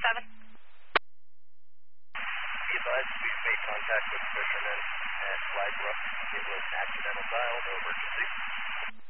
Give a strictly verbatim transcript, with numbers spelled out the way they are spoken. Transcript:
seven. Be advised, we've made contact with the fishermen at Flag Brook. It was an accidental dial, no emergency.